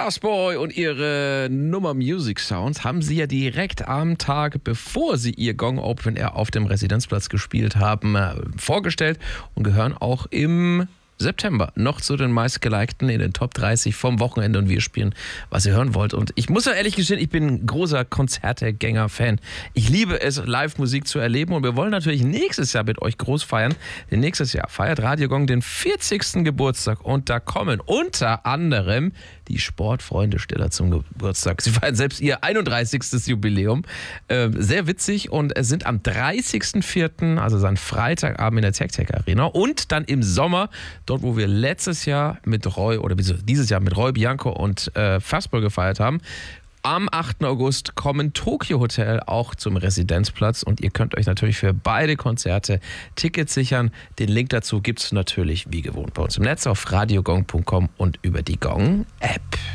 Starsboy und ihre Nummer Music Sounds haben sie ja direkt am Tag, bevor sie ihr Gong Open Air auf dem Residenzplatz gespielt haben, vorgestellt und gehören auch im September noch zu den meistgelikten in den Top 30 vom Wochenende, und wir spielen, was ihr hören wollt. Und ich muss ja ehrlich gestehen, ich bin ein großer Konzertegänger-Fan. Ich liebe es, Live-Musik zu erleben, und wir wollen natürlich nächstes Jahr mit euch groß feiern. Denn nächstes Jahr feiert Radio Gong den 40. Geburtstag, und da kommen unter anderem die Sportfreunde Stiller zum Geburtstag. Sie feiern selbst ihr 31. Jubiläum. Sehr witzig, und es sind am 30.04., also sein Freitagabend in der Tech Arena, und dann im Sommer dort, wo wir letztes Jahr mit Roy, oder dieses Jahr mit Roy Bianco und Fassball gefeiert haben. Am 8. August kommen Tokyo Hotel auch zum Residenzplatz, und ihr könnt euch natürlich für beide Konzerte Tickets sichern. Den Link dazu gibt es natürlich wie gewohnt bei uns im Netz auf radiogong.com und über die Gong-App.